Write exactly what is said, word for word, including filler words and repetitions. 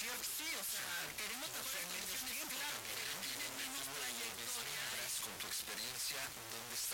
abierto. Sí, o sea, queremos No sé, mejorar menos condiciones, tiempo claro, también. pero tienen menos trayectoria. Con tu experiencia, ¿dónde está?